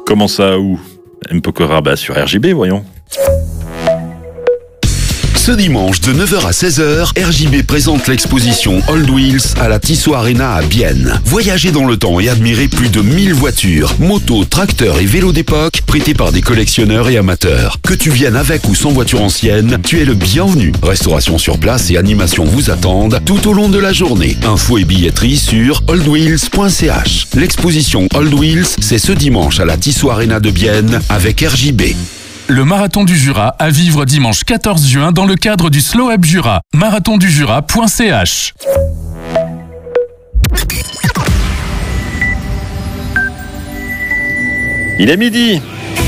Comment ça, où? Mpokora, sur RJB, voyons. Ce dimanche de 9h à 16h, RJB présente l'exposition Old Wheels à la Tissot Arena à Bienne. Voyagez dans le temps et admirez plus de 1000 voitures, motos, tracteurs et vélos d'époque prêtés par des collectionneurs et amateurs. Que tu viennes avec ou sans voiture ancienne, tu es le bienvenu. Restauration sur place et animation vous attendent tout au long de la journée. Infos et billetterie sur oldwheels.ch. L'exposition Old Wheels, c'est ce dimanche à la Tissot Arena de Bienne avec RJB. Le Marathon du Jura à vivre dimanche 14 juin dans le cadre du Slow Up Jura. marathondujura.ch. Il est midi.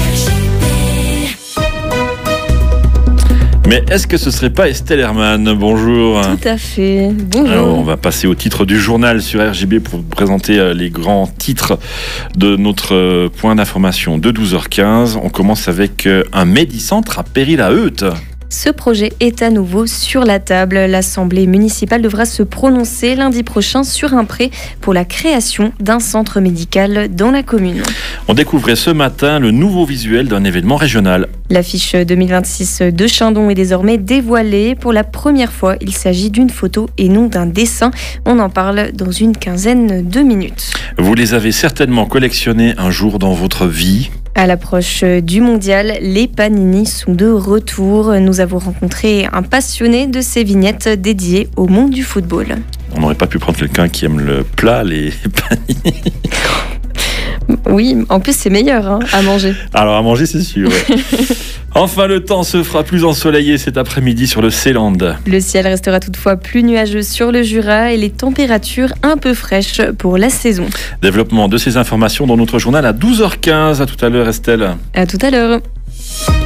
Mais est-ce que ce serait pas Estelle Hermann? Bonjour. Tout à fait. Bonjour. Alors, on va passer au titre du journal sur RJB pour vous présenter les grands titres de notre point d'information de 12h15. On commence avec un Médicentre à Péril-à-Euth. Ce projet est à nouveau sur la table. L'Assemblée municipale devra se prononcer lundi prochain sur un prêt pour la création d'un centre médical dans la commune. On découvrait ce matin le nouveau visuel d'un événement régional. L'affiche 2026 de Chindon est désormais dévoilée. Pour la première fois, il s'agit d'une photo et non d'un dessin. On en parle dans une quinzaine de minutes. Vous les avez certainement collectionnés un jour dans votre vie. À l'approche du mondial, les Panini sont de retour. Nous avons rencontré un passionné de ces vignettes dédiées au monde du football. On n'aurait pas pu prendre quelqu'un qui aime le plat, les Panini. Oui, en plus c'est meilleur à manger. Alors à manger, c'est sûr. Ouais. Enfin, le temps se fera plus ensoleillé cet après-midi sur le Seeland. Le ciel restera toutefois plus nuageux sur le Jura et les températures un peu fraîches pour la saison. Développement de ces informations dans notre journal à 12h15. À tout à l'heure, Estelle. À tout à l'heure.